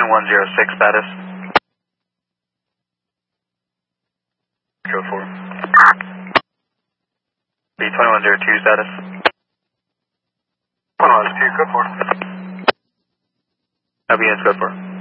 B2106 status. Code 4. B2102 status. 102, code 4. LBN's code 4.